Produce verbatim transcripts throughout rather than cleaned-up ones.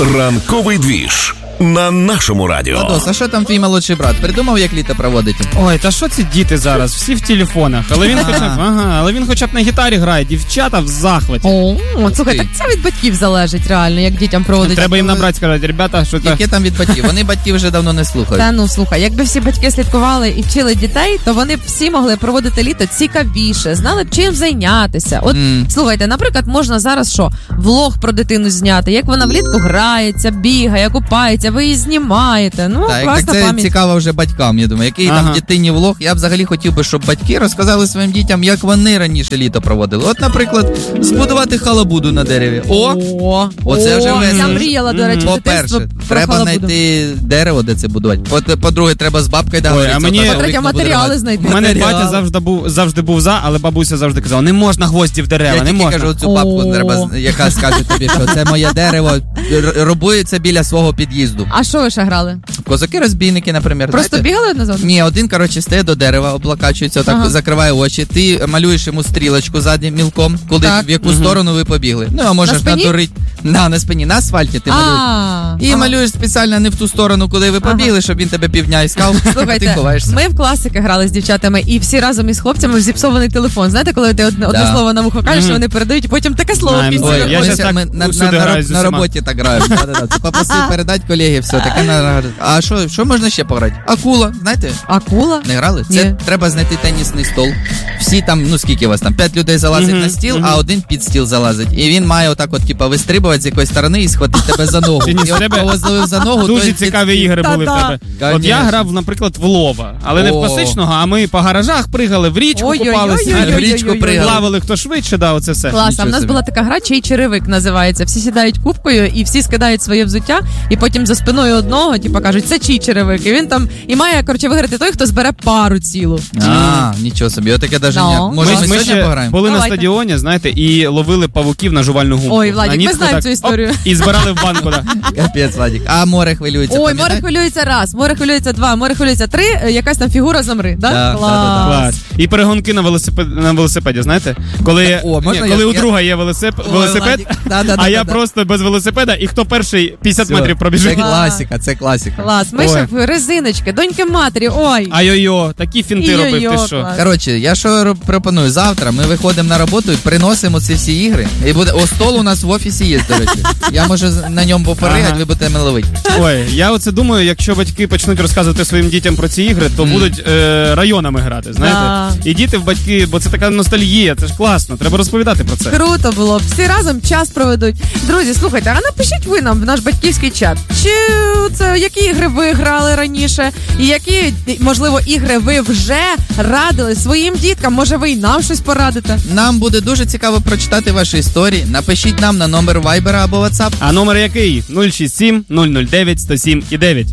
Ранковий двіж на нашому радіо. Владос, а що там твій молодший брат? Придумав, як літо проводити? Ой, та що ці діти зараз? Всі в телефонах. Але він хоча б, ага, але він хоча б на гітарі грає. Дівчата в захваті. О, слухай, так це від батьків залежить реально, як дітям проводить. Треба їм набрати, сказати, ребята, що Яке там від батьків? Вони батьків вже давно не слухають. Та ну, слухай, якби всі батьки слідкували і вчили дітей, то вони б всі могли проводити літо цікавіше, знали б чим зайнятися. От, Mm. слухайте, наприклад, можна зараз що? Влог про дитину зняти, як вона влітку грається, бігає, купається, ви її знімаєте. Ну, Так, класна так це пам'ять. цікаво вже батькам, я думаю. Який Ага. там дитині влог? Я б взагалі хотів би, щоб батьки розказали своїм дітям, як вони раніше літо проводили. От, наприклад, збудувати халабуду на дереві. О! О, Оце вже о, весело. я мріяла, до речі, в По-перше, дитинство про треба халабуду. знайти дерево, де це будувати. По- По-друге, треба з бабкою договоритися. а мені- отак По-третє, вікна буде матеріали рвати. знайти. У мене Матеріали. батя завжди був, завжди був за, але бабуся завжди казала, не можна гвозді в дерева, Я не тільки можна. кажу, цю бабку О. треба, яка скаже тобі, що це моє дерево, р- робується біля свого під'їзду. А що ви ще грали? Козаки-розбійники, наприклад. Просто знаєте? бігали одна за одною? Ні, один, коротше, стає до дерева, облакачується, отак Ага. закриває очі, ти малюєш йому стрілочку ззаді мілком, куди, Так. в яку сторону ви побігли. Ну, а можеш На спині? надурити. На, на спині, на асфальті ти малюєш. А, І ага. малюєш спеціально не в ту сторону, куди ви побігли, щоб він тебе півдня іскав, а ти Слухайте, ховаєшся. ми в класики грали з дівчатами, і всі разом із хлопцями в зіпсований телефон. Знаєте, коли ти одне, одне Да. слово на вухо кажеш, Мгм. вони передають, і потім таке слово Знаємо. після. Ой, я ми щас ся- так ми на, усюди на, на, граю з на усіма. роботі так граємо. Да-да-да. Це попросив передати колеги, все, таке на... А що, що можна ще пограти? Акула, знаєте? Акула? Не грали? Це Ні. треба знайти тенісний стол. Всі там, ну скільки вас там, п'ять людей залазить Мгм, на стіл, мгм. а один під стіл залазить. І він має отак от, типа, вистрибувати з якоїсь сторони і схватити тебе за ногу. Ти ні, І от тебе кого зловив за ногу, той Дуже під цікаві стіл. ігри були в Та-да. тебе. Конечно. От я грав, наприклад, в лова, але не в О. класичного, а ми по гаражах пригали, в річку Ой-ой-ой-ой-ой-ой. купалися, В річку пригали. плавали хто швидше, да, оце все. Клас, а в Нічого нас собі. була така гра, чий черевик називається. Всі сідають кубкою і всі скидають своє взуття, і потім за спиною одного, типу, кажуть, це чий черевик. І він там і має, коротше, виграти той, хто збере пару цілу. А, нічого собі, отаке даже Ну. ніяк. Може, Ми, ми, ми сьогодні ще пограємо? були Давайте. на стадіоні, знаєте, і ловили павуків на жувальну гумку. Ой, Владик, На ми нітку знаємо так, цю історію. оп, і збирали в банку, да. Капець, Владик. А море хвилюється, Ой, море пам'ятаєте? хвилюється раз, море хвилюється два, море хвилюється три, е, якась там фігура замри, да? Да, Клас. да, да, Клас. І перегонки на велосипеді, на велосипеді, знаєте? Коли, О, можна ні, я- коли у я- друга є велосип, Ой, велосипед, Владик. Да, да, да, а я да, да. просто без велосипеда, і хто перший п'ятдесят Все. метрів пробіжить. Це класика, це класика. Клас, ми Ой. ще в резиночки, доньки матері, ой. Ай-йо-йо, такі фінти робив, Йо-йо, ти що? клас. Коротше, я що роб- пропоную? Завтра ми виходимо на роботу і приносимо ці всі ігри. І буде, о, стол у нас в офісі є, до речі. Я можу з- на ньому попоригати, Ага. ви будете мене ловити. Ой, я оце думаю, якщо батьки почнуть розказувати своїм дітям про ці ігри, то Мгм. будуть е, районами грати, знаєте? Да. І діти в батьки, бо це така ностальгія, це ж класно, треба розповідати про це. Круто було б. Всі разом час проведуть. Друзі, слухайте, а напишіть ви нам в наш батьківський чат. Чи це які ігри ви грали раніше? І які, можливо, ігри ви вже радили своїм діткам? Може, ви й нам щось порадите? Нам буде дуже цікаво прочитати ваші історії. Напишіть нам на номер Viber або WhatsApp. А номер який? нуль шість сім нуль нуль дев'ять сто сім і дев'ять.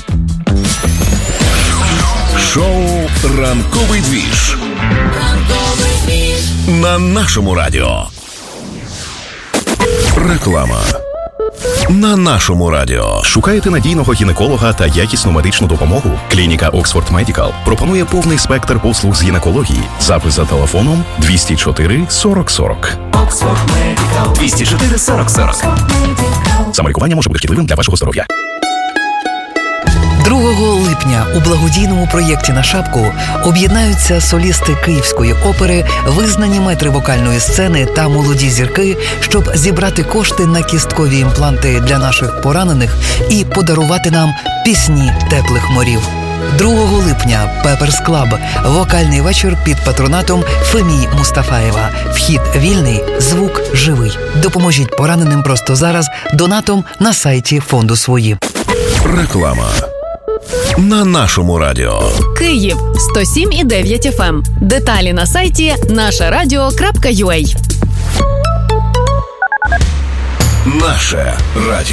Шоу «Ранковий двіж» на нашому радіо. Реклама на нашому радіо. Шукаєте надійного гінеколога та якісну медичну допомогу? Клініка Oxford Medical пропонує повний спектр послуг з гінекології. Запис за телефоном двісті чотири сорок сорок. двісті чотири сорок сорок. Самолікування може бути шкідливим для вашого здоров'я. другого липня у благодійному проєкті «На шапку» об'єднаються солісти Київської опери, визнані метри вокальної сцени та молоді зірки, щоб зібрати кошти на кісткові імпланти для наших поранених і подарувати нам пісні теплих морів. другого липня Пеперс Клаб. Вокальний вечір під патронатом Фемії Мустафаєва. Вхід вільний, звук живий. Допоможіть пораненим просто зараз донатом на сайті фонду «Свої». Реклама на нашому радіо. Київ сто сім і дев'ять еф ем. Деталі на сайті наша радіо крапка ю а. Наше радіо.